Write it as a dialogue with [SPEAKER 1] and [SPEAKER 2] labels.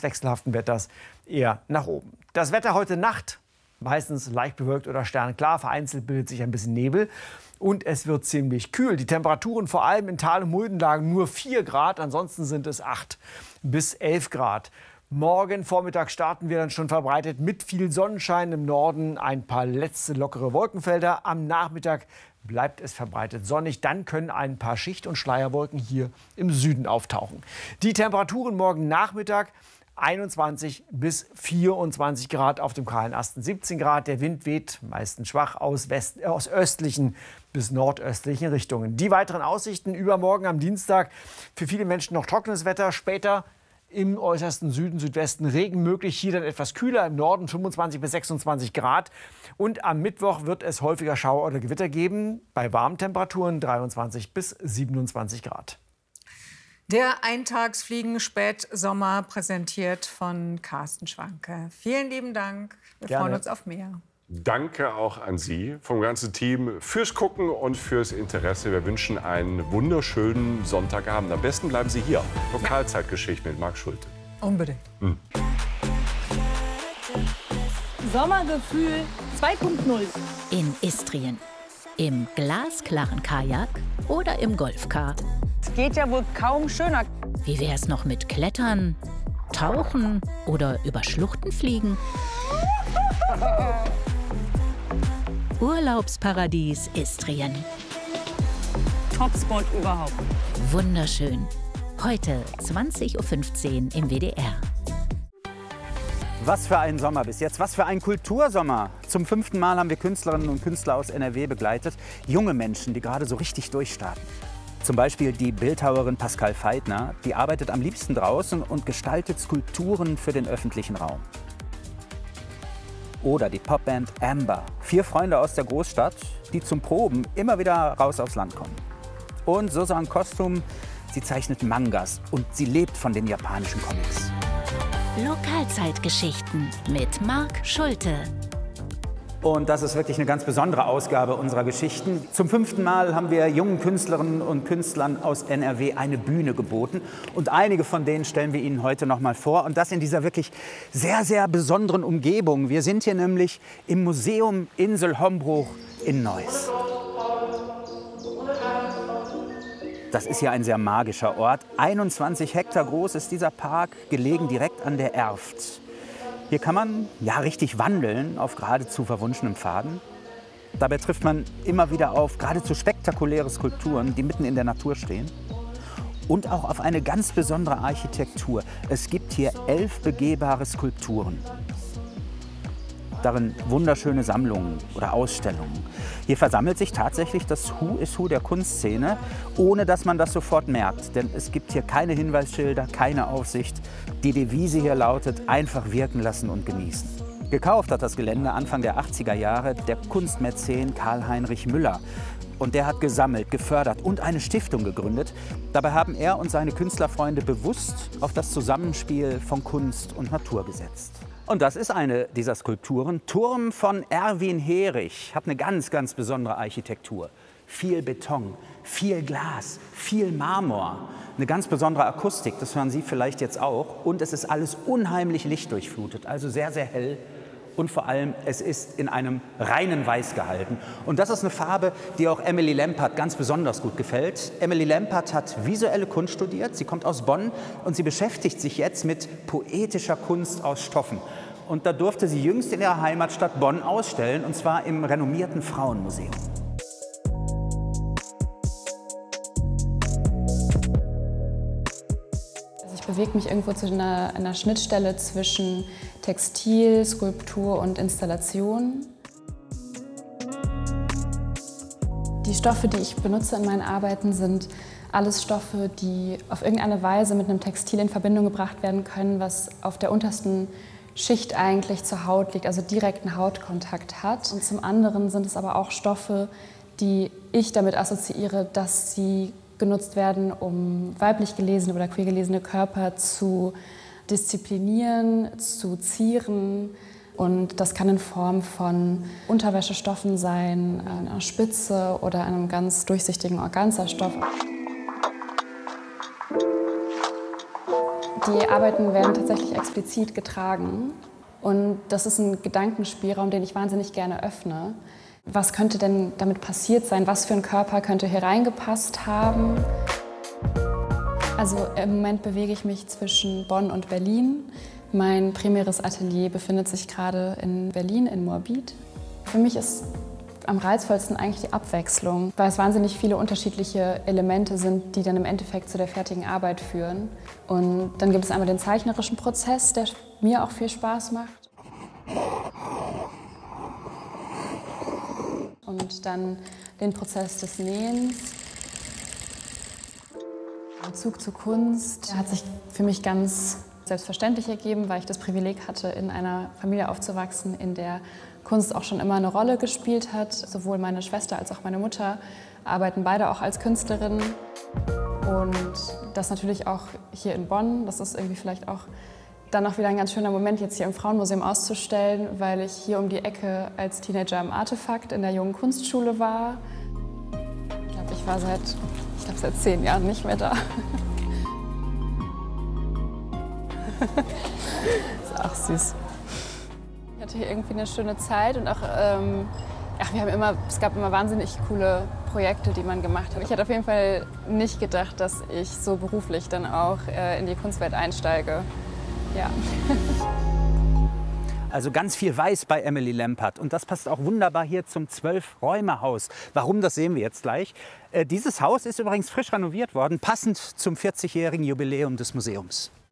[SPEAKER 1] wechselhaften Wetters eher nach oben. Das Wetter heute Nacht meistens leicht bewölkt oder sternklar. Vereinzelt bildet sich ein bisschen Nebel. Und es wird ziemlich kühl. Die Temperaturen vor allem in Tal- und Muldenlagen nur 4 Grad. Ansonsten sind es 8 bis 11 Grad. Morgen Vormittag starten wir dann schon verbreitet mit viel Sonnenschein. Im Norden ein paar letzte lockere Wolkenfelder. Am Nachmittag bleibt es verbreitet sonnig. Dann können ein paar Schicht- und Schleierwolken hier im Süden auftauchen. Die Temperaturen morgen Nachmittag 21 bis 24 Grad, auf dem kahlen Asten 17 Grad. Der Wind weht meistens schwach aus östlichen bis nordöstlichen Richtungen. Die weiteren Aussichten: übermorgen am Dienstag für viele Menschen noch trockenes Wetter. Später im äußersten Süden, Südwesten Regen möglich. Hier dann etwas kühler, im Norden 25 bis 26 Grad. Und am Mittwoch wird es häufiger Schauer oder Gewitter geben. Bei warmen Temperaturen 23 bis 27 Grad.
[SPEAKER 2] Der Eintagsfliegen-Spätsommer, präsentiert von Carsten Schwanke. Vielen lieben Dank. Wir freuen uns auf mehr.
[SPEAKER 3] Danke auch an Sie vom ganzen Team fürs Gucken und fürs Interesse. Wir wünschen einen wunderschönen Sonntagabend. Am besten bleiben Sie hier. Lokalzeitgeschichte mit Marc Schulte.
[SPEAKER 2] Unbedingt.
[SPEAKER 4] Sommergefühl 2.0.
[SPEAKER 5] In Istrien. Im glasklaren Kajak oder im Golfkar.
[SPEAKER 4] Es geht ja wohl kaum schöner.
[SPEAKER 5] Wie wär's noch mit Klettern, Tauchen oder über Schluchten fliegen? Urlaubsparadies Istrien.
[SPEAKER 4] Topspot überhaupt.
[SPEAKER 5] Wunderschön. Heute 20:15 Uhr im WDR.
[SPEAKER 6] Was für ein Sommer bis jetzt, was für ein Kultursommer. Zum 5. Mal haben wir Künstlerinnen und Künstler aus NRW begleitet. Junge Menschen, die gerade so richtig durchstarten. Zum Beispiel die Bildhauerin Pascal Feitner, die arbeitet am liebsten draußen und gestaltet Skulpturen für den öffentlichen Raum. Oder die Popband Amber, 4 Freunde aus der Großstadt, die zum Proben immer wieder raus aufs Land kommen. Und Susan Kostum, sie zeichnet Mangas und sie lebt von den japanischen Comics.
[SPEAKER 5] Lokalzeitgeschichten mit Marc Schulte.
[SPEAKER 6] Und das ist wirklich eine ganz besondere Ausgabe unserer Geschichten. Zum 5. Mal haben wir jungen Künstlerinnen und Künstlern aus NRW eine Bühne geboten. Und einige von denen stellen wir Ihnen heute noch mal vor. Und das in dieser wirklich sehr, sehr besonderen Umgebung. Wir sind hier nämlich im Museum Insel Hombruch in Neuss. Das ist ja ein sehr magischer Ort. 21 Hektar groß ist dieser Park, gelegen direkt an der Erft. Hier kann man ja richtig wandeln auf geradezu verwunschenem Pfaden. Dabei trifft man immer wieder auf geradezu spektakuläre Skulpturen, die mitten in der Natur stehen. Und auch auf eine ganz besondere Architektur. Es gibt hier 11 begehbare Skulpturen. Darin wunderschöne Sammlungen oder Ausstellungen. Hier versammelt sich tatsächlich das Who is Who der Kunstszene, ohne dass man das sofort merkt. Denn es gibt hier keine Hinweisschilder, keine Aufsicht. Die Devise hier lautet: einfach wirken lassen und genießen. Gekauft hat das Gelände Anfang der 80er Jahre der Kunstmäzen Karl-Heinrich Müller. Und der hat gesammelt, gefördert und eine Stiftung gegründet. Dabei haben er und seine Künstlerfreunde bewusst auf das Zusammenspiel von Kunst und Natur gesetzt. Und das ist eine dieser Skulpturen. Turm von Erwin Herich hat eine ganz, ganz besondere Architektur. Viel Beton, viel Glas, viel Marmor. Eine ganz besondere Akustik, das hören Sie vielleicht jetzt auch. Und es ist alles unheimlich lichtdurchflutet, also sehr, sehr hell. Und vor allem, es ist in einem reinen Weiß gehalten. Und das ist eine Farbe, die auch Emily Lempert ganz besonders gut gefällt. Emily Lempert hat visuelle Kunst studiert, sie kommt aus Bonn und sie beschäftigt sich jetzt mit poetischer Kunst aus Stoffen. Und da durfte sie jüngst in ihrer Heimatstadt Bonn ausstellen, und zwar im renommierten Frauenmuseum.
[SPEAKER 7] Ich bewege mich irgendwo zu einer Schnittstelle zwischen Textil, Skulptur und Installation. Die Stoffe, die ich benutze in meinen Arbeiten, sind alles Stoffe, die auf irgendeine Weise mit einem Textil in Verbindung gebracht werden können, was auf der untersten Schicht eigentlich zur Haut liegt, also direkten Hautkontakt hat. Und zum anderen sind es aber auch Stoffe, die ich damit assoziiere, dass sie genutzt werden, um weiblich gelesene oder queer gelesene Körper zu disziplinieren, zu zieren. Und das kann in Form von Unterwäschestoffen sein, einer Spitze oder einem ganz durchsichtigen Organzastoff. Die Arbeiten werden tatsächlich explizit getragen. Und das ist ein Gedankenspielraum, den ich wahnsinnig gerne öffne. Was könnte denn damit passiert sein? Was für ein Körper könnte hier reingepasst haben? Also im Moment bewege ich mich zwischen Bonn und Berlin. Mein primäres Atelier befindet sich gerade in Berlin, in Moabit. Für mich ist am reizvollsten eigentlich die Abwechslung, weil es wahnsinnig viele unterschiedliche Elemente sind, die dann im Endeffekt zu der fertigen Arbeit führen. Und dann gibt es einmal den zeichnerischen Prozess, der mir auch viel Spaß macht. Und dann den Prozess des Nähens. Der Bezug zur Kunst hat sich für mich ganz selbstverständlich ergeben, weil ich das Privileg hatte, in einer Familie aufzuwachsen, in der Kunst auch schon immer eine Rolle gespielt hat. Sowohl meine Schwester als auch meine Mutter arbeiten beide auch als Künstlerinnen. Und das natürlich auch hier in Bonn. Das ist irgendwie vielleicht auch dann auch wieder ein ganz schöner Moment, jetzt hier im Frauenmuseum auszustellen, weil ich hier um die Ecke als Teenager im Artefakt in der Jungen Kunstschule war. Ich glaube, ich war seit 10 Jahren nicht mehr da. Das ist auch süß. Ich hatte hier irgendwie eine schöne Zeit und auch, es gab immer wahnsinnig coole Projekte, die man gemacht hat. Ich hätte auf jeden Fall nicht gedacht, dass ich so beruflich dann auch in die Kunstwelt einsteige. Ja.
[SPEAKER 6] Also ganz viel Weiß bei Emily Lempert. Und das passt auch wunderbar hier zum 12-Räume-Haus. Warum, das sehen wir jetzt gleich. Dieses Haus ist übrigens frisch renoviert worden, passend zum 40-jährigen Jubiläum des Museums.